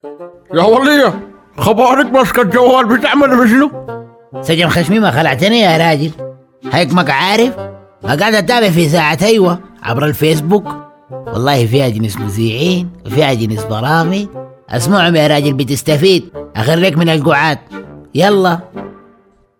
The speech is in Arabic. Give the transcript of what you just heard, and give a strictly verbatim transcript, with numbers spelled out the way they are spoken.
يا ولية، خبارك ماسكة الجوال بتعمل شنو؟ سجن خشمي ما خلعتني يا راجل. هيك ما عارف، ما قاعد اتابع في ساعة ايوه عبر الفيسبوك. والله فيها جنس مذيعين وفيها جنس برامج، اسمعهم يا راجل بتستفيد. اخريك من القعاد. يلا.